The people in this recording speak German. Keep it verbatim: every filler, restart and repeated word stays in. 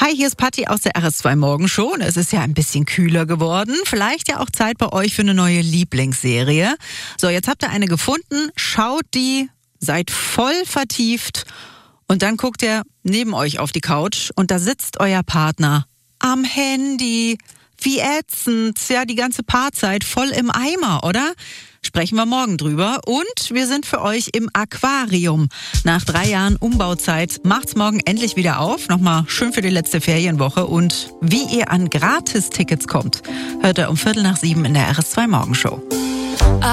Hi, hier ist Patti aus der R S zwei Morgenshow. Es ist ja ein bisschen kühler geworden. Vielleicht ja auch Zeit bei euch für eine neue Lieblingsserie. So, jetzt habt ihr eine gefunden. Schaut die, seid voll vertieft und dann guckt ihr neben euch auf die Couch und da sitzt euer Partner am Handy. Wie ätzend. Ja, die ganze Paarzeit voll im Eimer, oder? Sprechen wir morgen drüber. Und wir sind für euch im Aquarium. Nach drei Jahren Umbauzeit macht's morgen endlich wieder auf. Nochmal schön für die letzte Ferienwoche. Und wie ihr an Gratistickets kommt, hört ihr um Viertel nach sieben in der R S zwei Morgenshow.